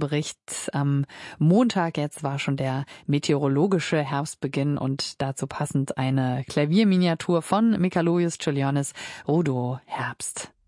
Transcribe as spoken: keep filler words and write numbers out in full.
Wetterbericht. Am Montag jetzt war schon der meteorologische Herbstbeginn und dazu passend eine Klavierminiatur von Mikalojus Čiurlionis, Rudo Herbst.